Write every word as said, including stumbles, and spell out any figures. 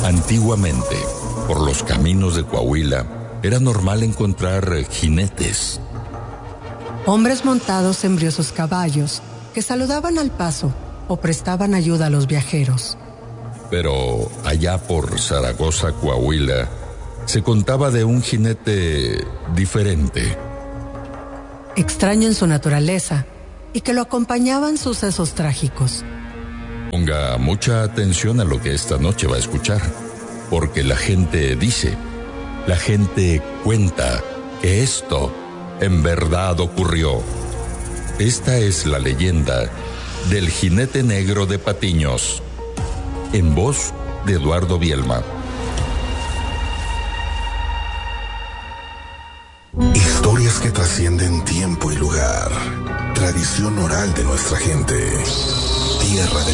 Antiguamente, por los caminos de Coahuila, era normal encontrar jinetes. Hombres montados en briosos caballos que saludaban al paso o prestaban ayuda a los viajeros. Pero allá por Zaragoza, Coahuila, se contaba de un jinete diferente. Extraño en su naturaleza y que lo acompañaban sucesos trágicos. Ponga mucha atención a lo que esta noche va a escuchar, porque la gente dice, la gente cuenta que esto en verdad ocurrió. Esta es la leyenda del jinete negro de Patiños, en voz de Eduardo Bielma. Historias que trascienden tiempo y lugar. Tradición oral de nuestra gente. Tierra de